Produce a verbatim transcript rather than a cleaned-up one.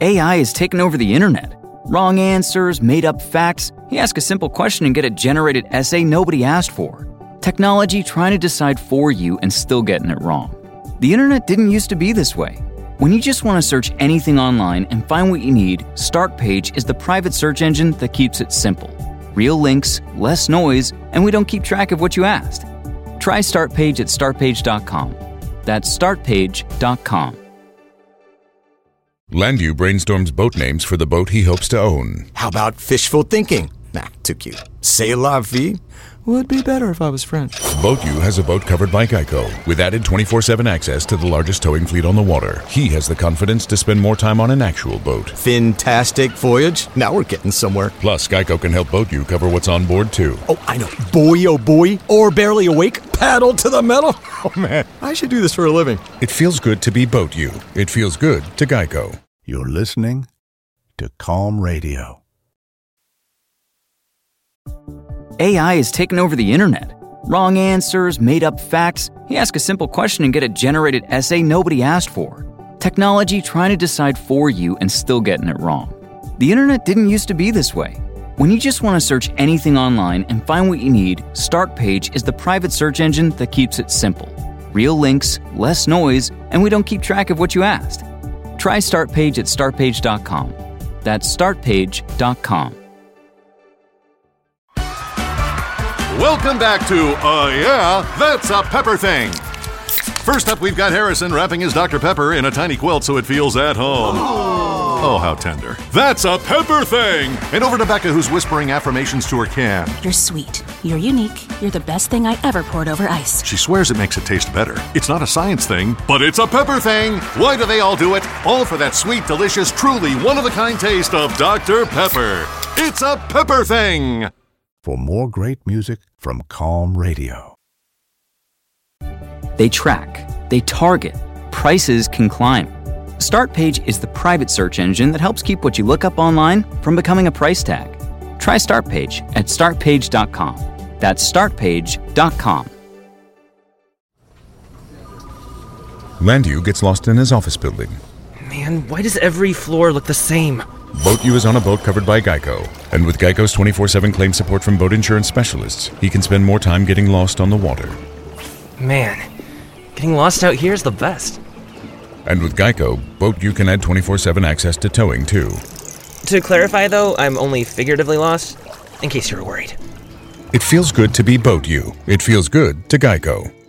A I has taken over the internet. Wrong answers, made-up facts. You ask a simple question and get a generated essay nobody asked for. Technology trying to decide for you and still getting it wrong. The internet didn't used to be this way. When you just want to search anything online and find what you need, Startpage is the private search engine that keeps it simple. Real links, less noise, and we don't keep track of what you asked. Try Startpage at startpage dot com. That's startpage dot com. Landu brainstorms boat names for the boat he hopes to own. How about fishful thinking? Nah, too cute. C'est la vie? Would be better if I was French. BoatU has a boat covered by Geico, with added twenty-four seven access to the largest towing fleet on the water. He has the confidence to spend more time on an actual boat. Fantastic voyage. Now we're getting somewhere. Plus, Geico can help BoatU cover what's on board, too. Oh, I know. Boy, oh boy. Or barely awake. Paddle to the metal. Oh, man. I should do this for a living. It feels good to be BoatU. It feels good to Geico. You're listening to Calm Radio. A I has taken over the internet. Wrong answers, made-up facts. You ask a simple question and get a generated essay nobody asked for. Technology trying to decide for you and still getting it wrong. The internet didn't used to be this way. When you just want to search anything online and find what you need, Startpage is the private search engine that keeps it simple. Real links, less noise, and we don't keep track of what you asked. Try Startpage at startpage dot com. That's startpage dot com. Welcome back to Uh Yeah, That's a Pepper Thing. First up, we've got Harrison wrapping his Doctor Pepper in a tiny quilt so it feels at home. Oh, how tender. That's a Pepper Thing! And over to Becca, who's whispering affirmations to her can. You're sweet. You're unique. You're the best thing I ever poured over ice. She swears it makes it taste better. It's not a science thing, but it's a pepper thing. Why do they all do it? All for that sweet, delicious, truly one-of-a-kind taste of Doctor Pepper. It's a Pepper Thing! For more great music from Calm Radio. They track, they target, prices can climb. Startpage is the private search engine that helps keep what you look up online from becoming a price tag. Try Startpage at startpage dot com. That's startpage dot com. Landu gets lost in his office building. Man, why does every floor look the same? BoatU is on a boat covered by Geico. And with Geico's twenty-four seven claim support from boat insurance specialists, he can spend more time getting lost on the water. Man, getting lost out here is the best. And with Geico, BoatU can add twenty-four seven access to towing, too. To clarify, though, I'm only figuratively lost, in case you were worried. It feels good to be BoatU. It feels good to Geico.